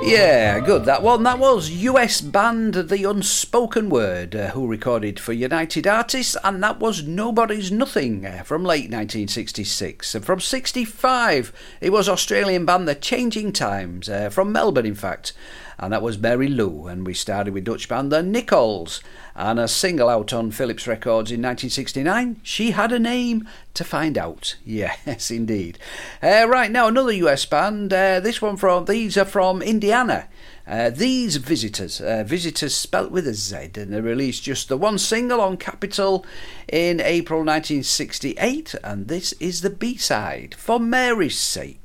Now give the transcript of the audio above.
Yeah, good that one. That was US band The Unspoken Word, who recorded for United Artists, and that was Nobody's Nothing from late 1966. And from 65, it was Australian band The Changing Times, from Melbourne in fact, and that was Mary Lou. And we started with Dutch band The Nichols, and a single out on Philips Records in 1969, She Had a Name to Find Out. Yes, indeed. Right, now another US band. These are from Indiana. These Visitors, Visitors spelt with a Z, and they released just the one single on Capitol in April 1968, and this is the B-side, For Mary's Sake.